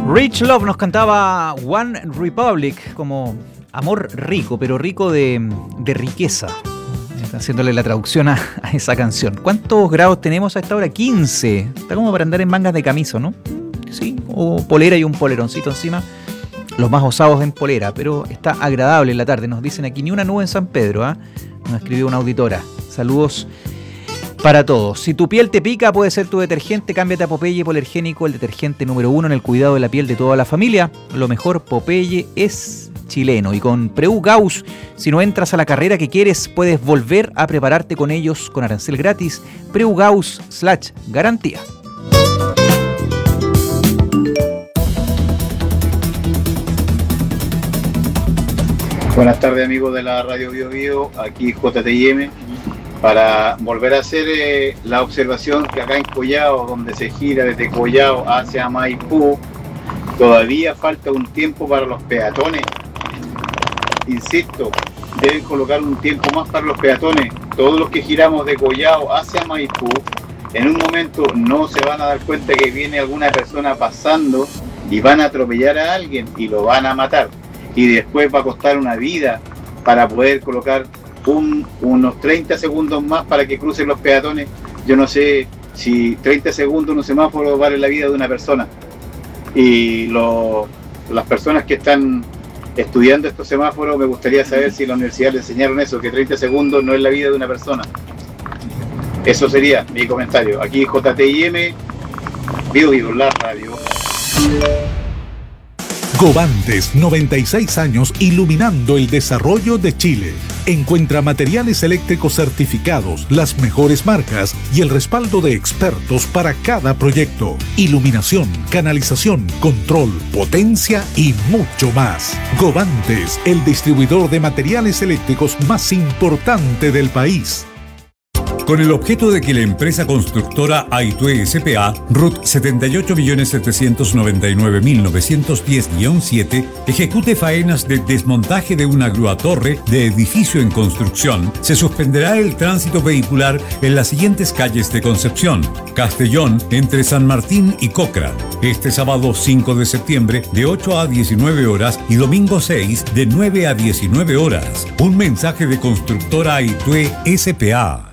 Rich Love nos cantaba One Republic como amor rico, pero rico de riqueza. Haciéndole la traducción a esa canción. ¿Cuántos grados tenemos a esta hora? 15. Está como para andar en mangas de camisa, ¿no? Sí, o polera y un poleroncito encima. Los más osados en polera, pero está agradable en la tarde. Nos dicen aquí, ni una nube en San Pedro, ¿eh? Nos escribió una auditora. Saludos para todos. Si tu piel te pica, puede ser tu detergente. Cámbiate a Popeye Polergénico, el detergente número 1 en el cuidado de la piel de toda la familia. Lo mejor, Popeye es chileno. Y con Preu Gauss, si no entras a la carrera que quieres, puedes volver a prepararte con ellos con arancel gratis. Preu Gauss /garantía. Buenas tardes, amigos de la Radio Bio Bio, aquí JTM, para volver a hacer la observación que acá en Collao, donde se gira desde Collao hacia Maipú, todavía falta un tiempo para los peatones. Insisto, deben colocar un tiempo más para los peatones. Todos los que giramos de Collao hacia Maipú, en un momento no se van a dar cuenta que viene alguna persona pasando y van a atropellar a alguien y lo van a matar. Y después va a costar una vida para poder colocar unos 30 segundos más para que crucen los peatones. Yo no sé si 30 segundos en un semáforo vale la vida de una persona. Y las personas que están estudiando estos semáforos, me gustaría saber si en la universidad les enseñaron eso, que 30 segundos no es la vida de una persona. Eso sería mi comentario. Aquí JTIM, Bio Bio, la radio. Govantes, 96 años iluminando el desarrollo de Chile. Encuentra materiales eléctricos certificados, las mejores marcas y el respaldo de expertos para cada proyecto. Iluminación, canalización, control, potencia y mucho más. Govantes, el distribuidor de materiales eléctricos más importante del país. Con el objeto de que la empresa constructora Aitue S.p.A. RUT 78.799.910-7 ejecute faenas de desmontaje de una grúa torre de edificio en construcción, se suspenderá el tránsito vehicular en las siguientes calles de Concepción: Castellón, entre San Martín y Cochrane, este sábado 5 de septiembre de 8 a 19 horas y domingo 6 de 9 a 19 horas. Un mensaje de constructora Aitue S.p.A.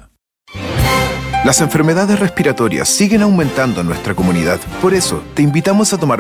Las enfermedades respiratorias siguen aumentando en nuestra comunidad. Por eso, te invitamos a tomar